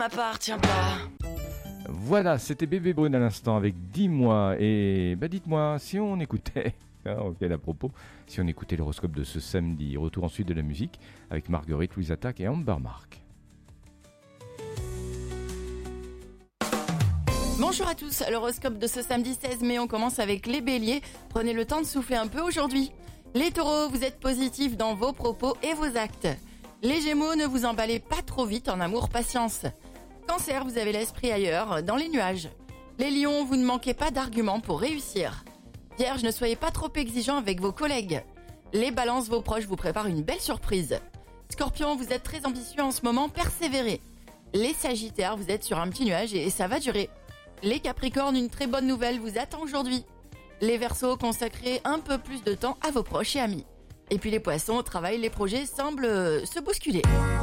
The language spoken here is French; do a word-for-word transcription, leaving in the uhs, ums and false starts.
m'appartient pas. Voilà, c'était Bébé Brune à l'instant avec Dis-moi. Et bah dites-moi, si on écoutait, ok à propos, si on écoutait l'horoscope de ce samedi, retour ensuite de la musique avec Marguerite, Louise Attaque et Amber Mark. Bonjour à tous, l'horoscope de ce samedi seize mai, on commence avec les béliers. Prenez le temps de souffler un peu aujourd'hui. Les taureaux, vous êtes positifs dans vos propos et vos actes. Les gémeaux, ne vous emballez pas trop vite en amour, patience. Cancer, vous avez l'esprit ailleurs, dans les nuages. Les lions, vous ne manquez pas d'arguments pour réussir. Vierge, ne soyez pas trop exigeants avec vos collègues. Les balances, vos proches vous préparent une belle surprise. Scorpion, vous êtes très ambitieux en ce moment, persévérez. Les sagittaires, vous êtes sur un petit nuage et ça va durer. Les capricornes, une très bonne nouvelle vous attend aujourd'hui. Les verseaux, consacrez un peu plus de temps à vos proches et amis. Et puis les poissons, au travail, les projets semblent se bousculer.